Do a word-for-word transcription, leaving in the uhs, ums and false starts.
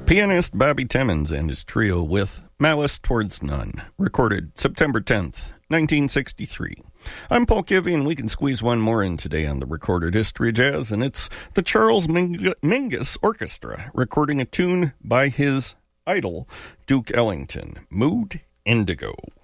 Pianist Bobby Timmons and his trio with Malice Towards None, recorded September tenth, nineteen sixty-three. I'm Paul Kivy, and we can squeeze one more in today on the Recorded History Jazz, and it's the Charles Ming- Mingus Orchestra, recording a tune by his idol, Duke Ellington, Mood Indigo.